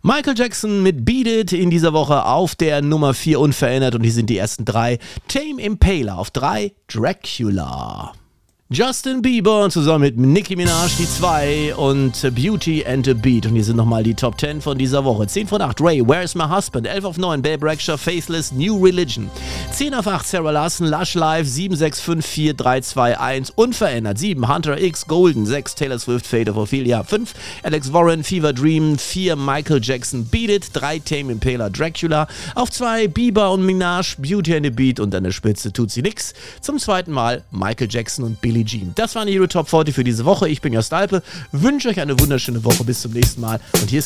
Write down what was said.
Michael Jackson mit Beat It in dieser Woche auf der Nummer 4 unverändert und hier sind die ersten 3. Tame Impala auf 3, Dracula. Justin Bieber zusammen mit Nicki Minaj die 2 und Beauty and the Beat. Und hier sind nochmal die Top 10 von dieser Woche. 10 von 8, Ray, Where's My Husband? 11 auf 9, Babe Rexha, Faithless, New Religion. 10 auf 8, Sarah Larson, Lush Life. 7, 6, 5, 4, 3, 2, 1, unverändert. 7, Hunter X, Golden. 6, Taylor Swift, Fate of Ophelia. 5, Alex Warren, Fever Dream. 4, Michael Jackson, Beat It. 3, Tame Impala, Dracula. Auf 2, Bieber und Minaj, Beauty and the Beat. Und an der Spitze tut sie nix. Zum zweiten Mal Michael Jackson und Billie Jean. Das waren die Hero Top 40 für diese Woche. Ich bin Jost Alpe, wünsche euch eine wunderschöne Woche. Bis zum nächsten Mal. Und hier ist